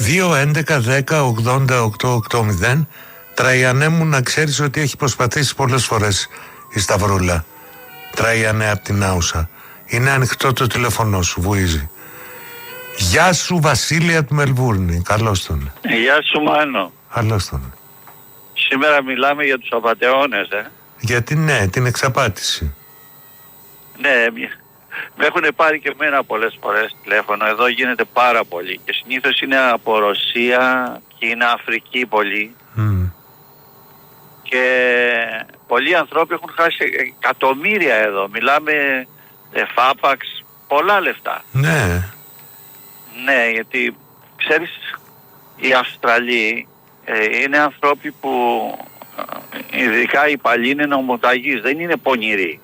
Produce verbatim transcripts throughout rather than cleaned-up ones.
δύο έντεκα δέκα ογδόντα οκτώ ογδόντα. Τραϊανέ μου, να ξέρεις ότι έχει προσπαθήσει πολλές φορές η Σταυρούλα. Τραϊανέ από την Άουσα. Είναι ανοιχτό το τηλέφωνο σου, βουίζει. Γεια σου Βασίλεια του Μελβούρνη. Καλώς τον. Γεια σου Μάνο. Καλώς τον. Σήμερα μιλάμε για τους απατεώνες, ε. Γιατί ναι, την εξαπάτηση. Ναι, με έχουν πάρει και εμένα πολλές φορές τηλέφωνο. Εδώ γίνεται πάρα πολύ. Και συνήθως είναι από Ρωσία και είναι Αφρική πολύ. Mm. Και πολλοί ανθρώποι έχουν χάσει εκατομμύρια εδώ. Μιλάμε εφάπαξ, πολλά λεφτά. Ναι. Ναι, γιατί ξέρεις, οι Αυστραλοί ε, είναι άνθρωποι που ε, ειδικά οι παλιοί είναι νομοταγείς, δεν είναι πονηροί.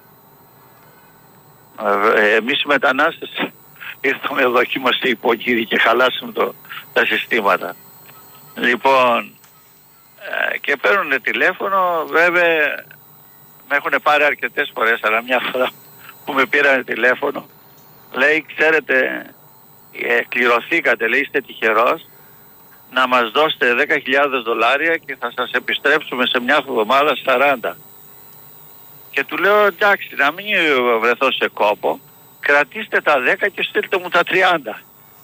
Ε, εμείς οι μετανάστες ήρθαμε εδώ και είμαστε οι πονηροί και χαλάσαμε το, τα συστήματα. Λοιπόν, ε, και παίρνουν τηλέφωνο, βέβαια με έχουν πάρει αρκετές φορές, αλλά μια φορά που με πήραν τηλέφωνο, λέει, ξέρετε, ε, κληρωθήκατε, λέει, είστε τυχερός να μας δώσετε δέκα χιλιάδες δολάρια και θα σας επιστρέψουμε σε μια εβδομάδα σαράντα. Και του λέω, εντάξει, να μην βρεθώ σε κόπο, κρατήστε τα δέκα και στείλτε μου τα τριάντα.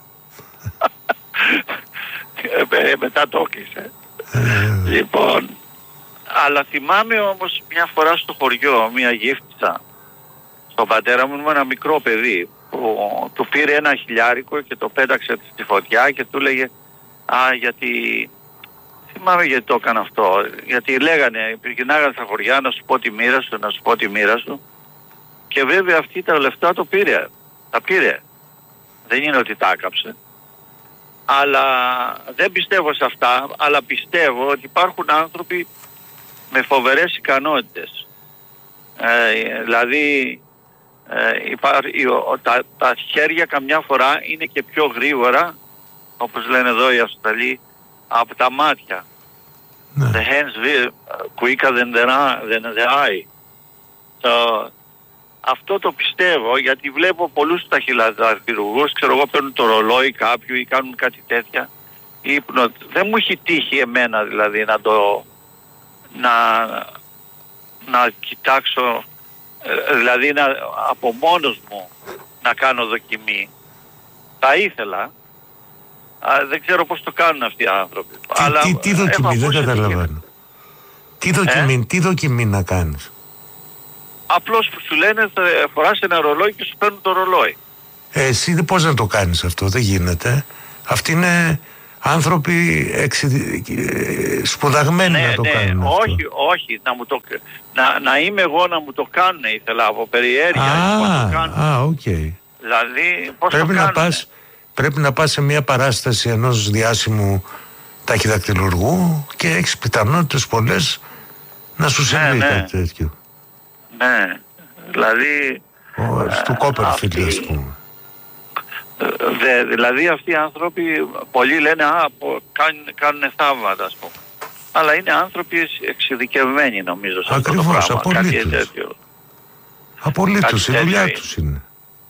ε, μετά το έκλεισε. Λοιπόν, αλλά θυμάμαι όμως μια φορά στο χωριό, μια γύφτησα στον πατέρα μου, με ένα μικρό παιδί που του πήρε ένα χιλιάρικο και το πέταξε στη φωτιά και του λέγε, α, γιατί θυμάμαι γιατί το έκανα αυτό, γιατί λέγανε, πηγαινάγανε στα χωριά να σου πω τη μοίρα σου, να σου πω τη μοίρα σου, και βέβαια αυτή τα λεφτά το πήρε, τα πήρε, δεν είναι ότι τα άκαψε. Αλλά δεν πιστεύω σε αυτά, αλλά πιστεύω ότι υπάρχουν άνθρωποι με φοβερές ικανότητες. Ε, δηλαδή ε, υπάρχει, ο, τα, τα χέρια καμιά φορά είναι και πιο γρήγορα, όπως λένε εδώ οι Αυστραλοί, από τα μάτια. Ναι. The hands quicker than the, than the eye. So, αυτό το πιστεύω, γιατί βλέπω πολλούς ταχυλαδαρχουργούς, ξέρω εγώ, παίρνουν το ρολόι κάποιου ή κάνουν κάτι τέτοια. Ύπνο. Δεν μου έχει τύχει εμένα δηλαδή να το να, να κοιτάξω, δηλαδή να, από μόνος μου να κάνω δοκιμή. Θα ήθελα, αλλά δεν ξέρω πώς το κάνουν αυτοί οι άνθρωποι. Τι, αλλά, τι, τι δοκιμή, δεν καταλαβαίνω. Τι δοκιμή, ε? τι δοκιμή να κάνεις. Απλώς που σου λένε θα φοράς ένα ρολόι και σου παίρνουν το ρολόι. Ε, εσύ πώς να το κάνεις αυτό, δεν γίνεται. Αυτοί είναι άνθρωποι εξι... σπουδαγμένοι, ναι, να το ναι, κάνουν όχι, αυτό. όχι, να, μου το... να, να είμαι εγώ να μου το κάνουν ήθελα από περιέργεια. Α, α, οκ. Okay. Δηλαδή πώς πρέπει το να κάνουν. πας, πρέπει να πας σε μια παράσταση ενός διάσημου ταχυδακτηλουργού και έχεις πιθανότητες πολλές να σου συμβεί, ναι, κάτι ναι. τέτοιο. Ναι, δηλαδή... Ο, ε, του Κόπερφιλντ, ας πούμε. Δε, δηλαδή αυτοί οι άνθρωποι, πολλοί λένε, α, κάνουν, κάνουν θαύματα, ας πούμε. Αλλά είναι άνθρωποι εξειδικευμένοι, νομίζω, σε αυτό το πράγμα. Απολύτως, απολύτως, η δουλειά τους είναι.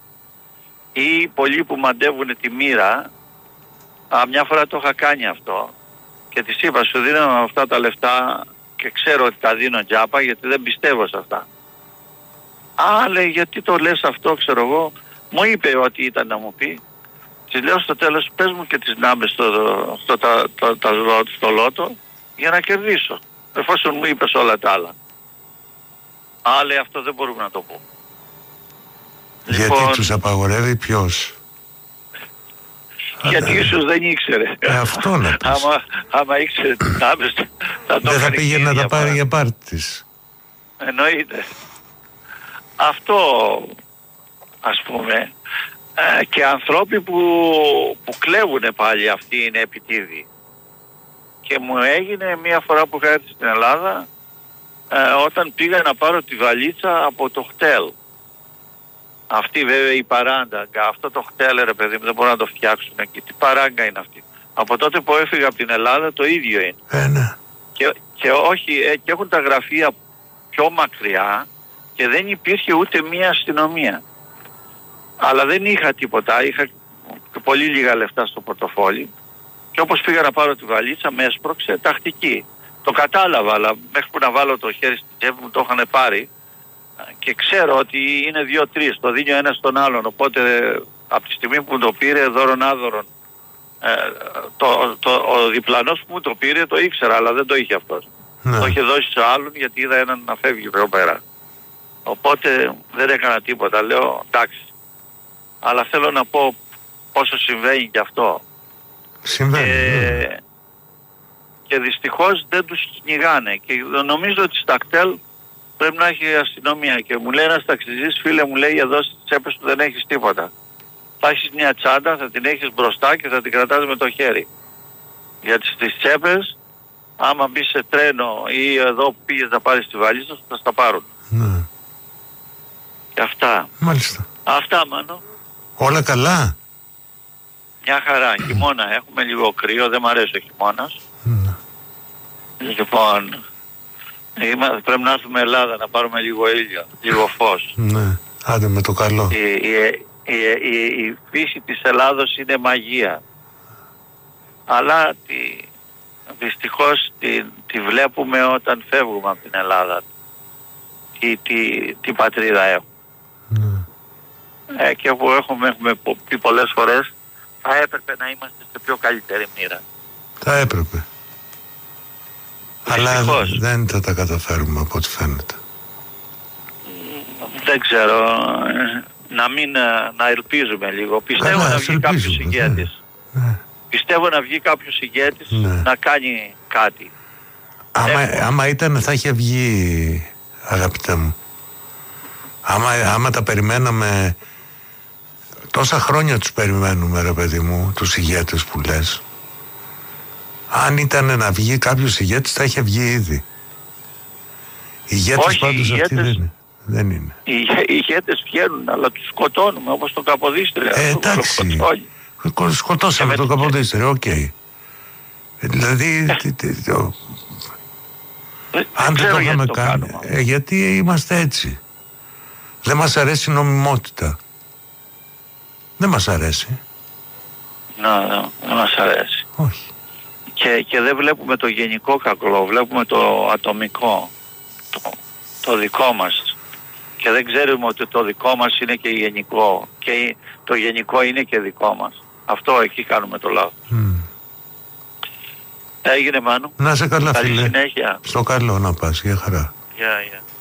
Ή πολλοί που μαντεύουν τη μοίρα, α, μια φορά το είχα κάνει αυτό και της είπα, σου δίνω αυτά τα λεφτά και ξέρω ότι τα δίνω τζάπα γιατί δεν πιστεύω σε αυτά. Α, λέει, γιατί το λες αυτό, ξέρω εγώ. Μου είπε ότι ήταν να μου πει. Της λέω στο τέλος, πες μου και τις νάμπες στο, στο, το, το, το, στο λότο για να κερδίσω. Εφόσον μου είπες όλα τα άλλα. Α, λέει, αυτό δεν μπορούμε να το πούμε. Γιατί λοιπόν, τους απαγορεύει ποιος? Γιατί Άρα, ίσως δεν ήξερε. Ε, αυτό να πεις. άμα, άμα ήξερε τις νάμπες θα το δεν θα πήγε να τα πάρει για πάρτι της. Εννοείται. Αυτό, ας πούμε, ε, και ανθρώποι που, που κλέβουν πάλι, αυτοί είναι επιτίδιοι. Και μου έγινε μία φορά που είχα έρθει στην Ελλάδα, ε, όταν πήγα να πάρω τη βαλίτσα από το χτέλ. Αυτή βέβαια η παράγκα, αυτό το χτέλ, ρε παιδί μου, δεν μπορούν να το φτιάξουν εκεί. Τι παράγκα είναι αυτή? Από τότε που έφυγα από την Ελλάδα το ίδιο είναι. Ε, ναι. Και, και όχι, ε, και έχουν τα γραφεία πιο μακριά, και δεν υπήρχε ούτε μία αστυνομία. Αλλά δεν είχα τίποτα, είχα πολύ λίγα λεφτά στο πορτοφόλι Και όπως πήγα να πάρω τη βαλίτσα με έσπρωξε τακτική. Το κατάλαβα, αλλά μέχρι που να βάλω το χέρι στην τσέπη μου το είχαν πάρει και ξέρω ότι είναι δύο-τρεις, το δίνει ο ένας στον άλλον. Οπότε από τη στιγμή που μου το πήρε δώρον άδωρον, ε, το, το, ο διπλανός που μου το πήρε το ήξερα, αλλά δεν το είχε αυτός. Ναι. Το είχε δώσει σε άλλον γιατί είδα έναν να φεύγει εδώ πέρα. Οπότε δεν έκανα τίποτα, λέω εντάξει. Αλλά θέλω να πω πόσο συμβαίνει και αυτό. Συμβαίνει. Και, ναι. και δυστυχώς δεν τους κυνηγάνε. Και νομίζω ότι στα κτέλ πρέπει να έχει αστυνομία. Και μου λέει ένας ταξιζής, φίλε μου, λέει εδώ στις τσέπες του δεν έχεις τίποτα. Θα έχεις μια τσάντα, θα την έχεις μπροστά και θα την κρατάς με το χέρι. Γιατί στις τσέπες, άμα μπεις σε τρένο ή εδώ που πήγες να πάρεις τη βαλίτσα σου, θα στα πάρουν. Ναι. Και αυτά. Μάλιστα. Αυτά, Μάνο. Όλα καλά. Μια χαρά. Χειμώνα. Έχουμε λίγο κρύο. Δεν μ' αρέσει ο χειμώνας. Ναι. Λοιπόν, είμα, πρέπει να έρθουμε Ελλάδα να πάρουμε λίγο ήλιο, λίγο φως. Ναι. Άντε με το καλό. Η, η, η, η, η φύση της Ελλάδος είναι μαγεία. Αλλά τη, δυστυχώς τη, τη βλέπουμε όταν φεύγουμε από την Ελλάδα. Τι, τι, τι πατρίδα έχουμε. Ναι. Ε, και όπου έχουμε, έχουμε πει πολλές φορές, θα έπρεπε να είμαστε σε πιο καλύτερη μοίρα. Θα έπρεπε. Δυστυχώς. Αλλά δεν θα τα καταφέρουμε από ό,τι φαίνεται. Δεν ξέρω. Να μην να ελπίζουμε λίγο. Πιστεύω Καλά, να βγει κάποιος ηγέτης. Ναι. Πιστεύω να βγει κάποιος ηγέτης ναι. να κάνει κάτι. Άμα, άμα ήταν θα είχε βγει, αγαπητέ μου. Άμα, άμα τα περιμέναμε, τόσα χρόνια τους περιμένουμε ρε παιδί μου, τους ηγέτες που λες. Αν ήταν να βγει κάποιος ηγέτης θα είχε βγει ήδη. Ηγέτες Όχι, πάντως ηγέτες, αυτοί δεν είναι. Δεν είναι. Οι ηγέτες βγαίνουν, αλλά τους σκοτώνουμε όπως τον Καποδίστρια. Ε, εντάξει. Σκοτώσαμε τον Καποδίστρια, οκ. Okay. Δηλαδή, τι, τι, το... δεν, αν δεν το είχαμε κάνει, το ε, γιατί είμαστε έτσι. Δεν μας αρέσει η νομιμότητα. Δεν μας αρέσει. Να, δεν μας αρέσει. Όχι. Και, και δεν βλέπουμε το γενικό κακό, βλέπουμε το ατομικό, το, το δικό μας. Και δεν ξέρουμε ότι το δικό μας είναι και γενικό. Και το γενικό είναι και δικό μας. Αυτό εκεί κάνουμε το λάθος. Mm. Έγινε, Μάνου. Να σε καλά, Καλή φίλε. συνέχεια. Στο καλό να πας, για χαρά. Γεια, yeah, γεια. Yeah.